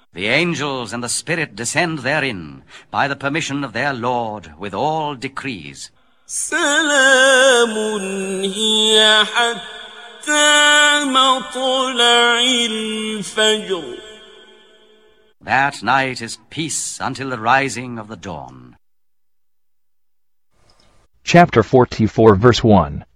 The angels and the Spirit descend therein, by the permission of their Lord, with all decrees. سلام هي حتى مطلع الفجر. That night is peace until the rising of the dawn. Chapter 44, verse 1.